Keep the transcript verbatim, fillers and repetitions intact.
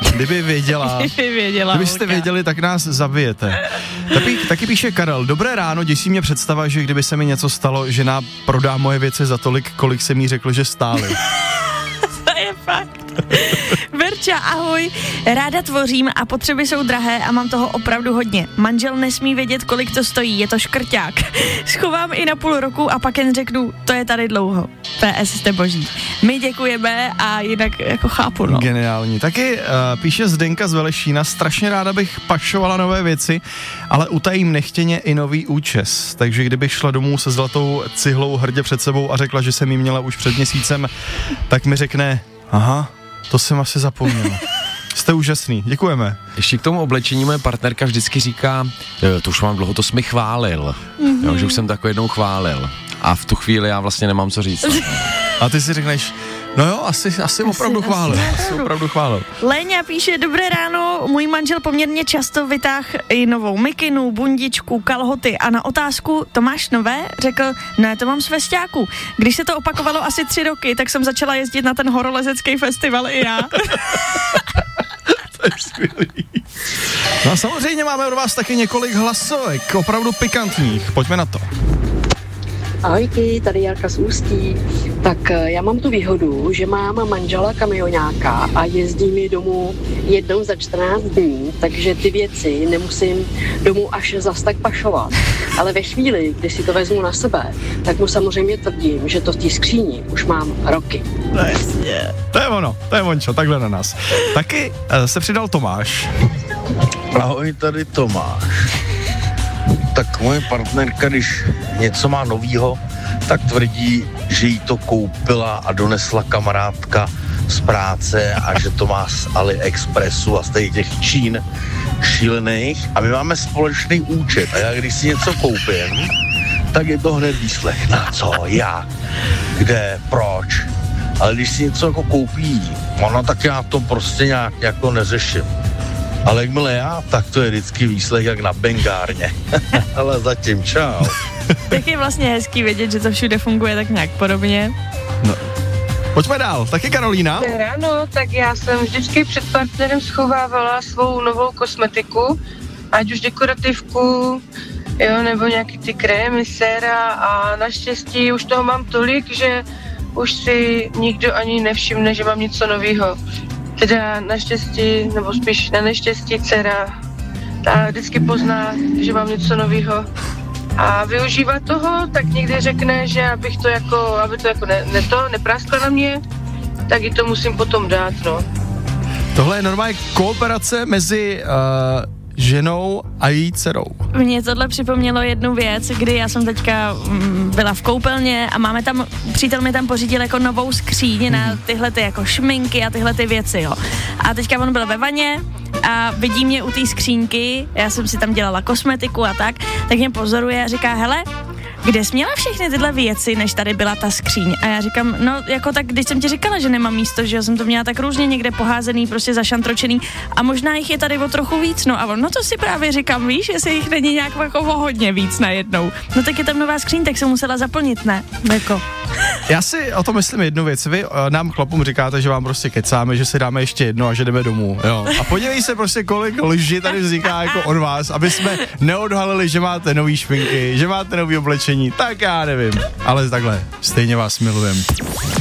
Kdyby věděla, Kdyby věděla, kdybyste holka. věděli, tak nás zabijete. Taky, taky píše Karel, dobré ráno, děsí mě představa, že kdyby se mi něco stalo, žena prodá moje věci za tolik, kolik jsem jí řekl, že stály. To je fakt. Verča, ahoj. Ráda tvořím a potřeby jsou drahé a mám toho opravdu hodně. Manžel nesmí vědět, kolik to stojí, je to škrťák. Schovám i na půl roku a pak jen řeknu, to je tady dlouho. P S jste boží. My děkujeme a jinak jako chápu, no. Geniální. Taky uh, píše Zdenka z Velešína, strašně ráda bych pašovala nové věci, ale utajím nechtěně i nový účes. Takže kdybych šla domů se zlatou cihlou hrdě před sebou a řekla, že jsem jí měla už před měsícem, tak mi řekne, aha, to jsem asi zapomněla. Jste úžasný, děkujeme. Ještě k tomu oblečení moje partnerka vždycky říká, to už mám dlouho, to jsi mi chválil. Mm-hmm. Jo, že už jsem to jako jednou chválil. A v tu chvíli já vlastně nemám co říct. A ty si řekneš, no jo, asi, asi, asi opravdu asi, chválil. asi Asi opravdu chválil. Léňa píše, dobré ráno, můj manžel poměrně často vytáhl i novou mikinu, bundičku, kalhoty a na otázku, to máš nové? Řekl, ne, to mám z festiáku. Když se to opakovalo asi tři roky, tak jsem začala jezdit na ten horolezecký festival i já. To je skvělý. No a samozřejmě máme od vás taky několik hlasovek, opravdu pikantních. Pojďme na to. Ahojky, tady Jarka z Ústí. Tak já mám tu výhodu, že mám manžela kamionáka a jezdí mi domů jednou za čtrnáct dní, takže ty věci nemusím domů až zas tak pašovat. Ale ve chvíli, kdy si to vezmu na sebe, tak mu samozřejmě tvrdím, že to v té skříni už mám roky. To je, to je ono, to je ončo, takhle na nás. Taky uh, se přidal Tomáš. Ahoj, tady Tomáš. Tak moje partnerka, když něco má novýho, tak tvrdí, že jí to koupila a donesla kamarádka z práce a že to má z AliExpressu a z těch Čín šílených. A my máme společný účet a já když si něco koupím, tak je to hned výslech. Na co, jak, kde, proč. Ale když si něco jako koupí ona, tak já to prostě nějak jako neřeším. Ale jakmile já, tak to je vždycky výslech jak na bengárně. Ale zatím čau. Tak je vlastně hezký vědět, že to všude funguje tak nějak podobně. No. Pojďme dál, taky Karolína. Ráno, tak já jsem vždycky před partnerem schovávala svou novou kosmetiku, ať už dekorativku, jo, nebo nějaký ty krémy, séra a naštěstí už toho mám tolik, že už si nikdo ani nevšimne, že mám něco novýho. Teda naštěstí, nebo spíš na neštěstí dcera, ta vždycky pozná, že mám něco novýho a využívá toho, tak někdy řekne, že abych to jako, aby to jako ne, ne to, neprásklo na mě, tak i to musím potom dát, no. Tohle je normálně kooperace mezi uh, ženou a její dcerou. Mně tohle připomnělo jednu věc, kdy já jsem teďka mm, byla v koupelně a máme tam, přítel mi tam pořídil jako novou skříň na tyhle ty jako šminky a tyhle ty věci, jo. A teďka on byl ve vaně a vidí mě u té skřínky, já jsem si tam dělala kosmetiku a tak, tak mě pozoruje a říká, hele, kde jsi měla všechny tyhle věci, než tady byla ta skříň? A já říkám, no jako tak, když jsem ti říkala, že nemám místo, že jsem to měla tak různě někde poházený, prostě zašantročený a možná jich je tady o trochu víc, no a on, no to si právě říkám, víš, jestli jich není nějak jako o hodně víc najednou. No tak je tam nová skříň, tak jsem musela zaplnit, ne? Jako. Já si o tom myslím jednu věc. Vy uh, nám chlapům říkáte, že vám prostě kecáme, že si dáme ještě jedno a že jdeme domů. Jo. A podívej se prostě, kolik lži tady vzniká jako od vás, aby jsme neodhalili, že máte nový šminky, že máte nový oblečení. Tak já nevím. Ale takhle, stejně vás milujem.